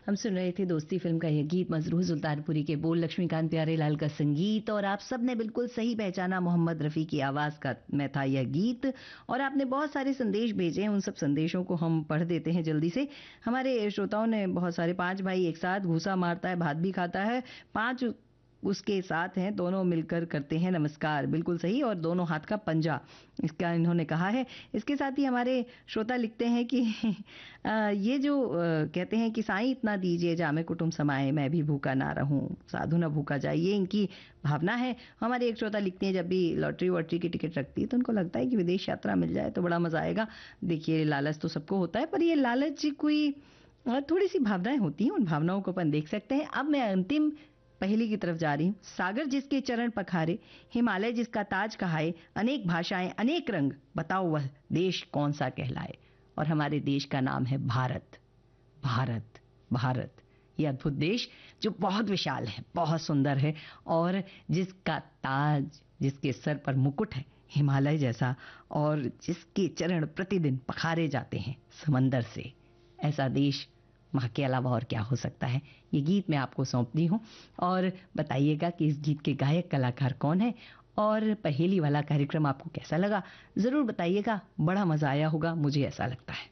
हम सुन रहे थे दोस्ती फिल्म का यह गीत, मजरूह सुल्तानपुरी के बोल, लक्ष्मीकांत प्यारेलाल का संगीत, और आप सबने बिल्कुल सही पहचाना, मोहम्मद रफ़ी की आवाज़ का में था यह गीत। और आपने बहुत सारे संदेश भेजे हैं, उन सब संदेशों को हम पढ़ देते हैं जल्दी से। हमारे श्रोताओं ने बहुत सारे, 5 भाई एक साथ, घूसा मारता है भात भी खाता है, 5 उसके साथ हैं, दोनों मिलकर करते हैं नमस्कार, बिल्कुल सही, और दोनों हाथ का पंजा, इसका इन्होंने कहा है। इसके साथ ही हमारे श्रोता लिखते हैं कि ये जो कहते हैं कि साईं इतना दीजिए जामे कुटुंब समाए, मैं भी भूखा ना रहूं, साधु ना भूखा जाए, ये इनकी भावना है। हमारे एक श्रोता लिखते हैं, जब भी लॉटरी वॉटरी की टिकट रखती है तो उनको लगता है कि विदेश यात्रा मिल जाए तो बड़ा मजा आएगा। देखिए, लालच तो सबको होता है, पर ये लालच कोई थोड़ी सी भावनाएं होती हैं, उन भावनाओं को अपन देख सकते हैं। अब मैं अंतिम पहेली की तरफ जा रही हूं। सागर जिसके चरण पखारे, हिमालय जिसका ताज कहाए, अनेक भाषाएं अनेक रंग, बताओ वह देश कौन सा कहलाए। और हमारे देश का नाम है भारत। भारत, भारत, ये अद्भुत देश जो बहुत विशाल है, बहुत सुंदर है, और जिसका ताज, जिसके सर पर मुकुट है हिमालय जैसा, और जिसके चरण प्रतिदिन पखारे जाते हैं समंदर से, ऐसा देश माँ के अलावा और क्या हो सकता है। ये गीत मैं आपको सौंपती हूँ, और बताइएगा कि इस गीत के गायक कलाकार कौन है, और पहेली वाला कार्यक्रम आपको कैसा लगा, जरूर बताइएगा। बड़ा मजा आया होगा, मुझे ऐसा लगता है।